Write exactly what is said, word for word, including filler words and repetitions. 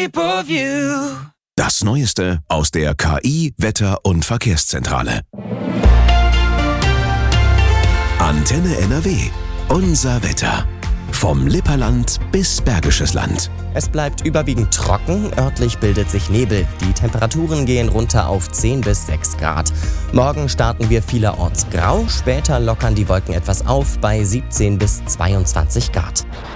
shape of you. Das Neueste aus der K I, Wetter- und Verkehrszentrale. Antenne N R W. Unser Wetter. Vom Lipperland bis Bergisches Land. Es bleibt überwiegend trocken, örtlich bildet sich Nebel. Die Temperaturen gehen runter auf zehn bis sechs Grad. Morgen starten wir vielerorts grau, später lockern die Wolken etwas auf bei siebzehn bis zweiundzwanzig Grad.